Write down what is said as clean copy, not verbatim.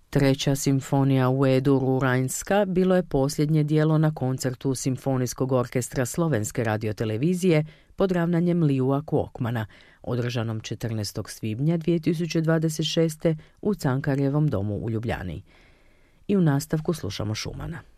Treća simfonija u E-duru Rajnska bilo je posljednje dijelo na koncertu Simfonijskog orkestra Slovenske radiotelevizije pod ravnanjem Liua Kvokmana, održanom 14. svibnja 2026. u Cankarjevom domu u Ljubljani. I u nastavku slušamo Šumana.